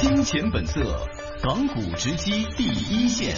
金钱本色，港股直击第一线。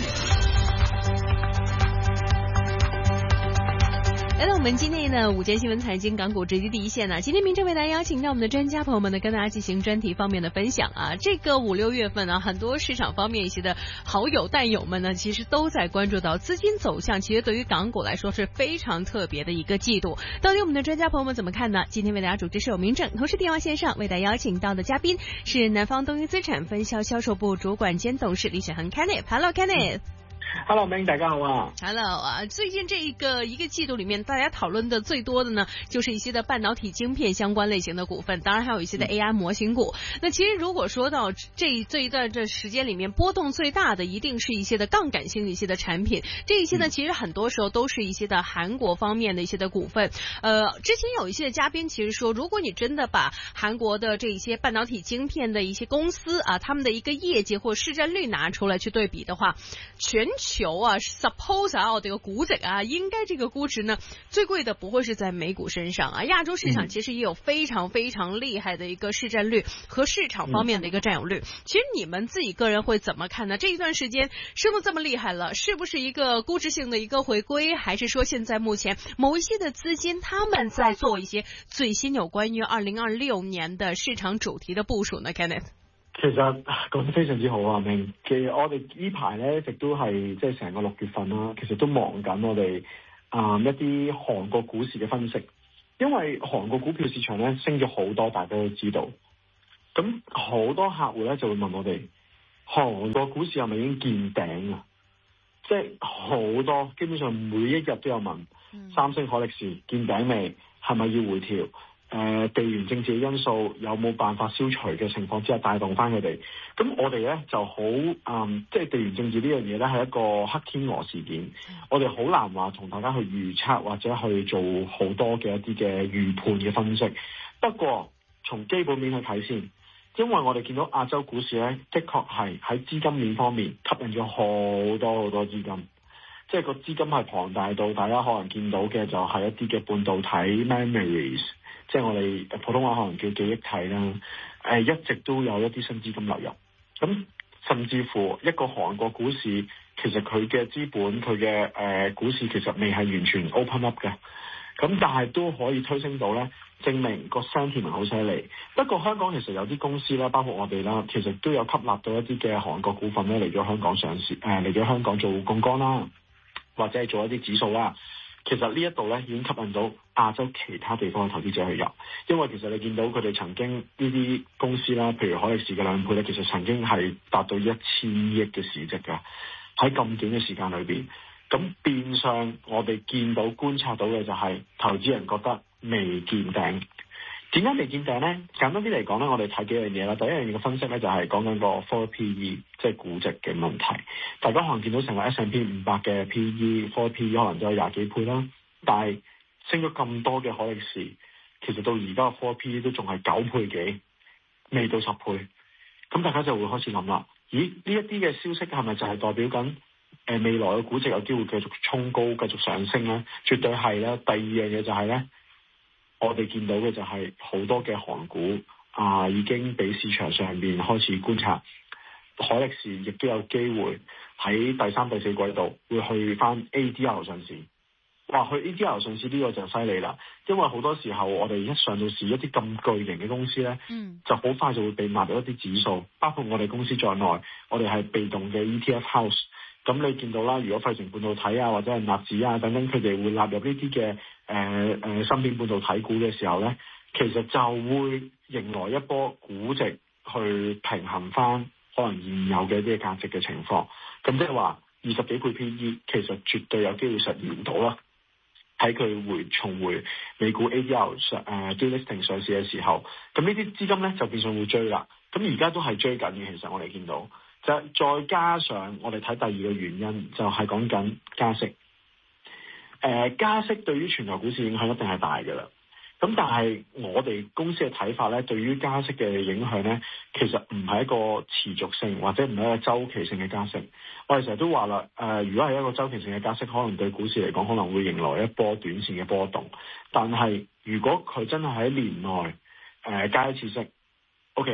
来到我们今天的午间新闻财经港股直击第一线呢，今天明正为大家邀请到我们的专家朋友们呢，跟大家进行专题方面的分享啊。这个5、6月份呢，很多市场方面一些的好友蛋友们呢，其实都在关注到资金走向，其实对于港股来说是非常特别的一个季度。到底我们的专家朋友们怎么看呢？今天为大家主持是有明正，同时电话线上为大家邀请到的嘉宾是南方东英资产分销销售部主管兼董事李雪恒 Kenneth。Hello Kenneth。Hello Ming， 大家好啊。 Hello 啊，最近这一个季度里面，大家讨论的最多的呢，就是一些的半导体晶片相关类型的股份，当然还有一些的 AI 模型股。那其实如果说到这一段这时间里面，波动最大的一定是一些的杠杆性的一些的产品，这一些呢，其实很多时候都是一些的韩国方面的一些的股份。之前有一些的嘉宾其实说，如果你真的把韩国的这一些半导体晶片的一些公司啊，他们的一个业绩或市占率拿出来去对比的话，全球啊 suppose 啊这个估值啊，应该这个估值呢最贵的不会是在美股身上啊，亚洲市场其实也有非常非常厉害的一个市占率和市场方面的一个占有率。其实你们自己个人会怎么看呢？这一段时间升得这么厉害了，是不是一个估值性的一个回归，还是说现在目前某一些的资金他们在做一些最新有关于2026年的市场主題的部署呢 Kenneth？ 其實講得非常之好啊，明。其實我哋呢排咧一直都係即係成個6月份啦，其實都忙緊我哋一啲韓國股市嘅分析，因為韓國股票市場咧升咗好多，大家都知道。咁好多客戶咧就會問我哋，韓國股市係咪已經見頂啊？即係好多，基本上每一日都有問，三星海力士見頂未？係咪要回調？地緣政治嘅因素有冇辦法消除嘅情況之下帶動翻佢哋？咁我哋咧就好即係地緣政治呢樣嘢咧係一個黑天鵝事件，我哋好難話同大家去預測或者去做好多嘅一啲嘅預判嘅分析。不過從基本面去睇先，因為我哋見到亞洲股市咧，的確係喺資金面方面吸引咗好多資金。即係個資金係龐大到大家可能見到嘅就係一啲嘅半導體 memories， 即係我哋普通話可能叫記憶體啦。一直都有一啲新資金流入，咁甚至乎一個韓國股市其實佢嘅資本佢嘅股市其實未係完全 open up 嘅，咁但係都可以推升到咧，證明個 sentiment 好犀利。不過香港其實有啲公司啦，包括我哋啦，其實都有吸納到一啲嘅韓國股份咧嚟咗香港上市，嚟咗香港做槓桿啦。或者係做一啲指數啦，其實呢一度咧已經吸引到亞洲其他地方嘅投資者去入，因為其實你見到佢哋曾經呢啲公司啦，譬如海力士嘅2倍咧，其實曾經係達到1000億嘅市值㗎，喺咁短嘅時間裏邊，咁變相我哋見到觀察到嘅就係投資人覺得未見頂。點解未見頂呢？簡單啲嚟講咧，我哋睇幾樣嘢啦。第一樣嘢嘅分析咧就係講緊個 forward PE， 即係估值嘅問題。大家可能見到成個 S&P 500嘅 PE、forward PE 可能都有20幾倍啦，但係升咗咁多嘅海力士，其實到而家個 forward PE 都仲係9倍幾，未到10倍。咁大家就會開始諗啦，咦？呢一啲嘅消息係咪就係代表緊未來嘅估值有機會繼續衝高、繼續上升咧？絕對係啦。第二樣嘢就係咧。我哋見到嘅就係好多嘅韓股已經俾市場上面開始觀察，海力士亦都有機會喺第3、第4季度會去翻 ADR 上市。哇，去 ADR 上市呢個就犀利啦，因為好多時候我哋一上到市一啲咁巨型嘅公司呢，就好快就會被納入一啲指數，包括我哋公司在內，我哋係被動嘅 ETF house。咁你見到啦，如果費城半導體啊或者係納指啊等等，佢哋會納入呢啲嘅芯片半導體股嘅時候咧，其實就會迎來一波估值去平衡翻可能現有嘅一啲價值嘅情況。咁即係話20幾倍 PE 其實絕對有機會實現到啦。喺佢重回美股 ADR delisting 上市嘅時候，咁呢啲資金咧就變相會追啦。咁而家都係追緊嘅，其實我哋見到。再加上我哋睇第二個原因，就係講緊加息。加息對於全球股市影響一定係大嘅啦。咁但係我哋公司嘅睇法咧，對於加息嘅影響咧，其實唔係一個持續性或者唔係一個周期性嘅加息。我哋成日都話啦，如果係一個周期性嘅加息，可能對股市嚟講可能會迎來一波短線嘅波動。但係如果佢真係喺年內加一次息，OK。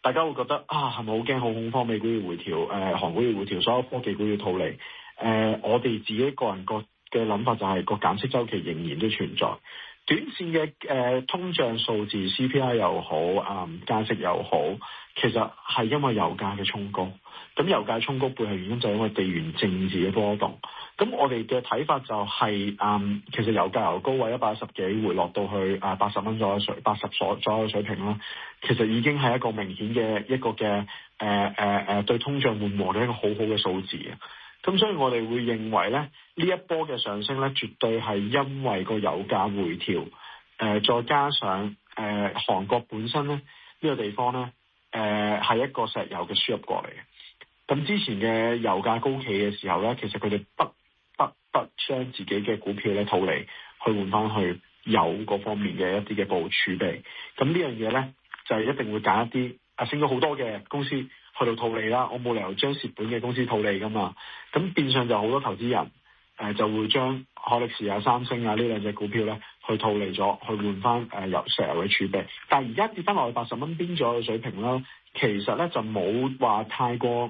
大家會覺得係咪好驚好恐慌，美股要回調，韓股要回調，所有科技股要套利。我哋自己個人嘅諗法就係個減息週期仍然都存在。短線嘅通脹數字 CPI 又好，加息又好，其實係因為油價嘅衝高。咁油價衝高背後原因就係因為地緣政治嘅波動。咁我哋嘅睇法就係，其實油價由高位110幾回落到去80蚊左右80左右水平啦，其實已經係一個明顯嘅一個嘅對通脹緩和嘅一個好好嘅數字啊。咁所以我哋會認為咧，呢一波嘅上升咧，絕對係因為個油價回調，再加上韓國本身咧呢個地方咧，係一個石油嘅輸入國嚟嘅。咁之前嘅油價高企嘅時候咧，其實佢哋不將自己嘅股票咧套利，去換翻去油嗰方面嘅一啲嘅儲備。咁呢樣嘢咧，就係一定會揀一啲升咗好多嘅公司去到套利啦。我冇理由將蝕本嘅公司套利噶嘛。咁變相就好多投資人就會將海力士三星呢兩隻股票咧去套利咗，去換翻石油嘅儲備。但係而家跌翻落去80蚊邊左右嘅水平啦，其實咧就冇話太過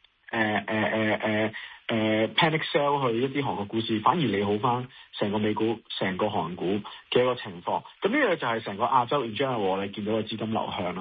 panic sell 去一啲韓國股市，反而利好翻成個美股、成個韓股嘅一個情況。咁呢個就係成個亞洲 in general 我哋見到嘅資金流向咯。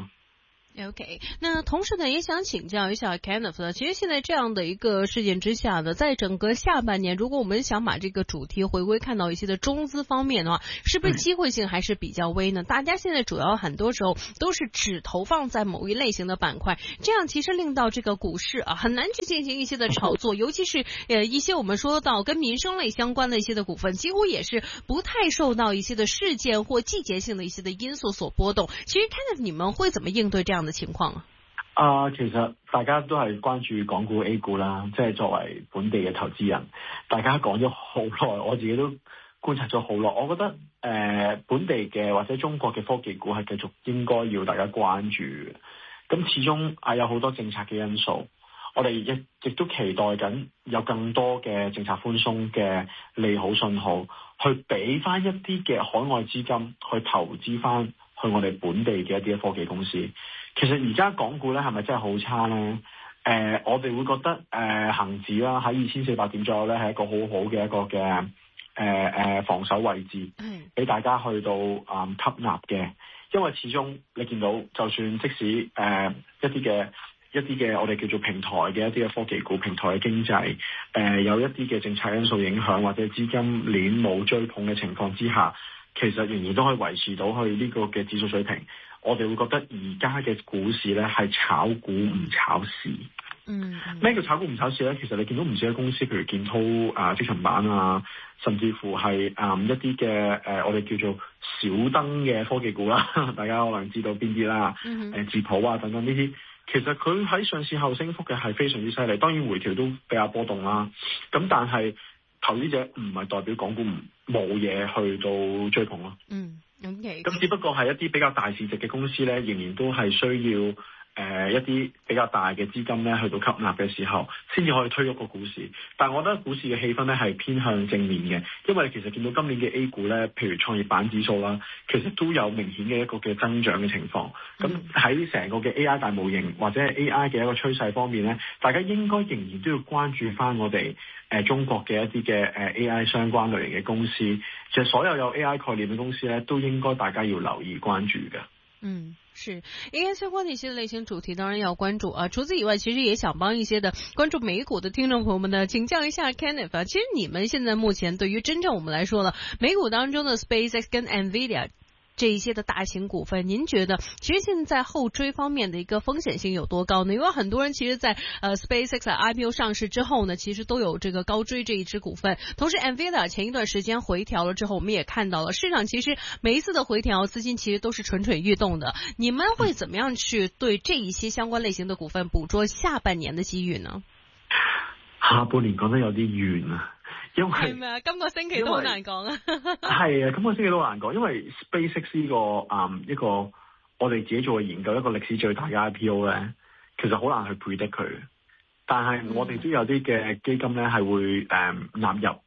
OK， 那同時呢，也想請教一下 Kenneth 呢，其實現在這樣的一個事件之下呢，在整個下半年，如果我們想把這個主題回歸看到一些的中資方面的話，是不是機會性還是比較微呢？大家現在主要很多時候都是只投放在某一類型的板塊，這樣其實令到這個股市很難去進行一些的炒作，尤其是一些我們說到跟民生類相關的一些的股份，幾乎也是不太受到一些的事件或季節性的一些的因素所波動。其實 Kenneth 你們會怎麼應對這樣的情況啊？ 其實大家都係關注港股 A 股啦，即係作為本地嘅投資人，大家講咗好耐，我自己都觀察咗好耐。我覺得本地嘅或者中國嘅科技股係繼續應該要大家關注嘅。咁始終有好多政策嘅因素，我哋亦都期待緊有更多嘅政策寬鬆嘅利好信號，去俾翻一啲嘅海外資金去投資翻去我哋本地嘅一啲科技公司。其實而家港股咧係咪真係好差咧？我哋會覺得恒指啦喺2400點左右咧係一個好好嘅一個嘅防守位置，俾大家去到吸納嘅。因為始終你見到，就算即使一啲嘅我哋叫做平台嘅一啲嘅科技股、平台嘅經濟有一啲嘅政策因素影響，或者資金鏈冇追捧嘅情況之下，其實仍然都可以維持到去呢個嘅指數水平。我哋會覺得而家嘅股市咧係炒股唔炒市。咩叫炒股唔炒市咧？其實你見到唔少嘅公司，譬如建滔積層板啊，甚至乎係一啲嘅我哋叫做小燈嘅科技股啦，大家可能知道邊啲啦，智譜啊等等呢啲，其實佢喺上市後升幅嘅係非常之犀利，當然回調都比較波動啦。咁但係投資者唔係代表港股冇嘢去到追捧咯。 OK， 咁只不過係一啲比較大市值嘅公司咧，仍然都係需要一啲比較大嘅資金咧去到吸納嘅時候，先至可以推喐個股市。但係我覺得股市嘅氣氛咧係偏向正面嘅，因為其實見到今年嘅 A 股咧，譬如創業板指數啦，其實都有明顯嘅一個嘅增長嘅情況。咁喺成個嘅 AI 大模型或者係 AI 嘅一個趨勢方面咧，大家應該仍然都要關注翻我哋中國嘅一啲嘅AI 相關類型嘅公司。其實所有 AI 概念嘅公司咧，都應該大家要留意關注嘅。 是 AI 相關的一些類型主題當然要關注啊。除此以外，其實也想幫一些的關注美股的聽眾朋友們呢，請教一下 Kenneth 啊，其實你們現在目前對於真正我們來說呢，美股當中的 SpaceX 跟 NVIDIA 這一些的大型股份，您覺得其實現在後追方面的一個風險性有多高呢？因為很多人其實在SpaceX IPO 上市之後呢，其實都有這個高追這一支股份。同時 NVIDIA 前一段時間回調了之後，我們也看到了市場其實每一次的回調，資金其實都是蠢蠢欲動的。你們會怎麼樣去對這一些相關類型的股份捕捉下半年的機遇呢？ 下半年講得有啲遠啊。因為係咪啊？今個星期都好難講啊。 係啊，今個星期都好難講，因為 SpaceX 呢個一個我哋自己做嘅研究，一個歷史最大嘅 IPO 咧，其實好難去 predict 佢。但係我哋都有啲嘅基金咧係會納入，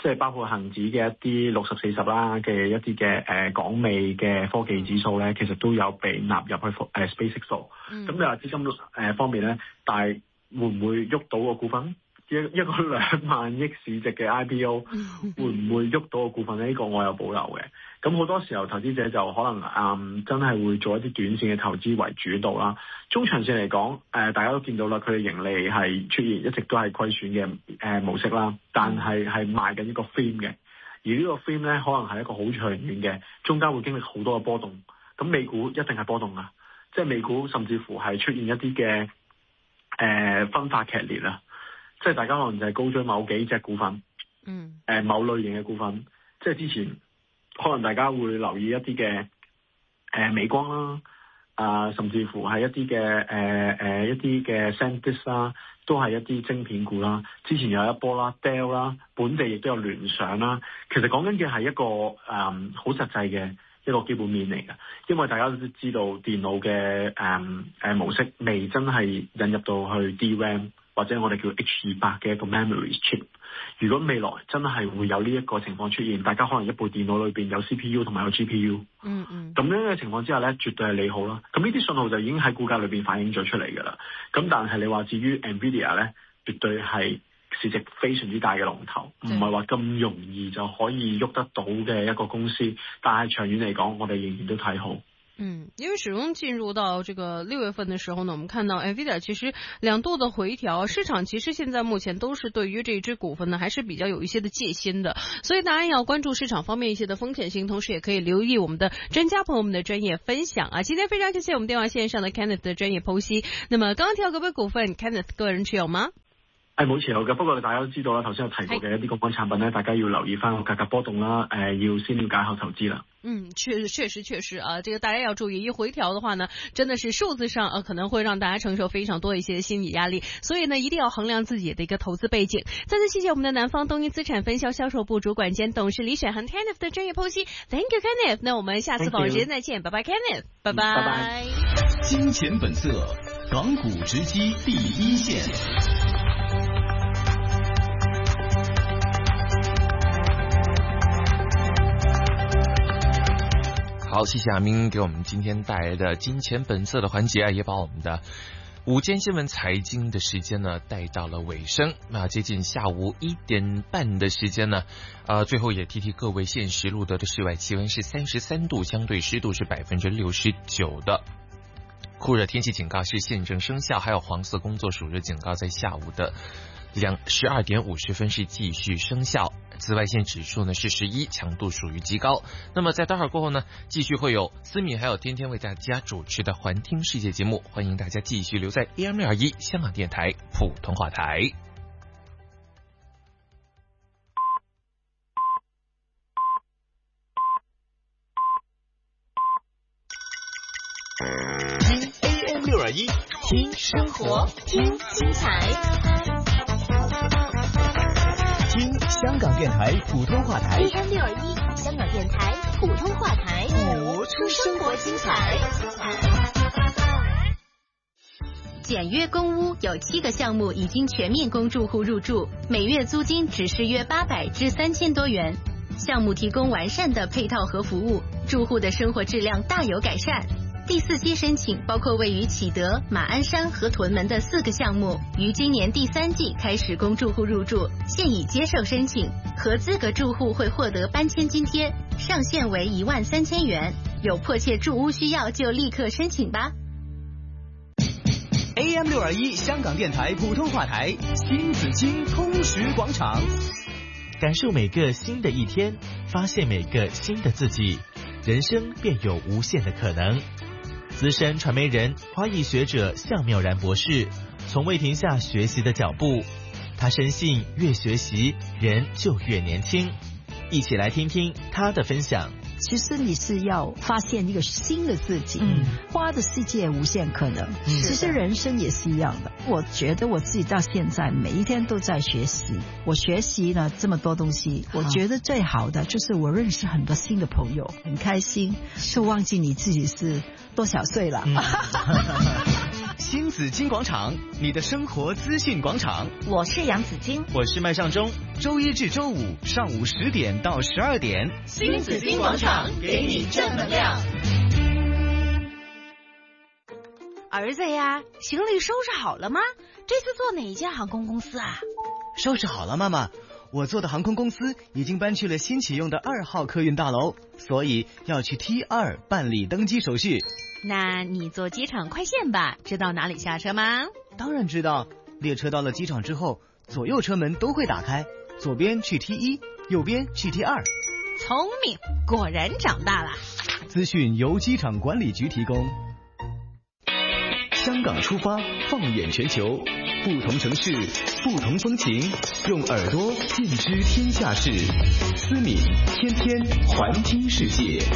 即係包括恒指嘅一啲60、40啦嘅一啲嘅港美嘅科技指數咧，其實都有被納入去SpaceX 數。咁你話資金方面咧，但係會唔會喐到個股份？一個2萬億市值嘅 IPO 會唔會喐到個股份呢？呢個我有保留嘅。咁好多時候投資者就可能真係會做一啲短線嘅投資為主導啦。中長線嚟講，大家都見到啦，佢哋盈利係出現一直都係虧損嘅模式啦，但係賣緊一個 theme 嘅。而呢個 theme 咧，可能係一個好長遠嘅，中間會經歷好多嘅波動。咁美股一定係波動啊，即係美股甚至乎係出現一啲嘅分化劇烈啊。即係大家可能就係高追某幾隻股份，某類型嘅股份，即係之前可能大家會留意一啲嘅美光啦，甚至乎係一啲嘅一啲嘅 SanDisk 啦，都係一啲晶片股啦。之前有一波啦 Dell 啦，本地亦都有聯想啦。其實講緊嘅係一個好實際嘅一個基本面嚟嘅，因為大家都知道電腦嘅模式未真係引入到去 DRAM。或者我哋叫 H200嘅一個 memory chip， 如果未來真係會有呢一個情況出現，大家可能一部電腦裏邊有 CPU 同埋有 GPU， 咁樣嘅情況之下咧，絕對係利好啦。咁呢啲信號就已經喺股價裏邊反映咗出嚟㗎啦。咁但係你話至於 Nvidia 咧，絕對係市值非常之大嘅龍頭，唔係話咁容易就可以喐得到嘅一個公司。但係長遠嚟講，我哋仍然都睇好。 因為始終進入到這個6月份的時候呢，我們看到 Nvidia 其實2度的回調，市場其實現在目前都是對於這支股份呢，還是比較有一些的戒心的，所以大家要關注市場方面一些的風險性，同時也可以留意我們的專家朋友們的專業分享啊。今天非常謝謝我們電話線上的 Kenneth 的專業剖析。那麼剛剛提到嗰筆股份 Kenneth 個人持有嗎？ 冇持有嘅，不過大家都知道啦，頭先有提過嘅一啲槓桿產品呢，大家要留意翻個價格波動啦，要先了解後投資啦。 確實啊，這個大家要注意，一回調的話呢，真的是數字上可能會讓大家承受非常多一些心理壓力，所以呢，一定要衡量自己的一個投資背景。再次謝謝我們的南方東英資產分銷銷售部主管兼董事李選恒 Kenneth 的專業剖析 ，Thank you Kenneth。那我們下次訪問時間再見，拜拜 Kenneth， 拜拜。 金錢本色，港股直擊第一線。 好，謝謝阿明給我們今天帶來的金錢本色的環節，也把我們的午間新聞財經的時間呢帶到了尾聲。那接近下午1點半的時間呢，最後也提提各位，現時錄得的室外氣溫是33度，相對濕度是69%的。酷熱天氣警告是現正生效，還有黃色工作暑熱警告在下午的12點50分是繼續生效。紫外線指數呢是11，強度屬於極高。那麼在待會兒過後呢，繼續會有思敏還有天天為大家主持的環聽世界節目，歡迎大家繼續留在 AM621 香港電台普通話台。 聽 AM621，聽生活，聽精彩。聽香港電台普通話台 AM621 香港電台普通話台， 播出生活精彩。 簡約公屋有7個項目已經全面供住戶入住，每月租金只是約800至3000多元。項目提供完善的配套和服務，住戶的生活質量大有改善。第4期申請包括位於啟德、馬鞍山和屯門的4個項目，於今年第3季開始供住戶入住，現已接受申請，合資格住戶會獲得搬遷津貼，上限為13000元。有迫切住屋需要就立刻申請吧。 AM621 香港電台普通話台，新紫荊通識廣場， 感受每個新的一天，發現每個新的自己，人生便有無限的可能。資深傳媒人、華裔學者向妙然博士從未停下學習的腳步，他深信越學習人就越年輕。一起來聽聽他的分享。 其實你是要發現一個新的自己，花的世界無限可能。其實人生也是一樣的。我覺得我自己到現在每一天都在學習。我學習了這麼多東西，我覺得最好的就是我認識很多新的朋友，很開心，就忘記你自己是多少歲了。 新紫金广场，你的生活资讯广场。 我是杨紫金， 我是麦尚中。 周一至周五上午10点到12点， 新紫金广场给你正能量。 儿子呀，行李收拾好了吗？这次坐哪一家航空公司啊？ 收拾好了，妈妈。我做的航空公司已经搬去了新启用的2号客运大楼，所以要去 T2 办理登机手续。 那你坐机场快线吧，知道哪里下车吗？ 当然知道，列车到了机场之后，左右车门都会打开，左边去 T1，右边去 T2。 聪明，果然长大了。 资讯由机场管理局提供。香港出发，放眼全球，不同城市，不同风情，用耳朵尽知天下事。思敏天天环听世界。